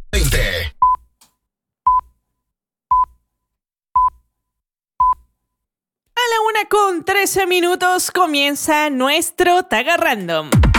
20. A la 1:13 comienza nuestro Taga Random.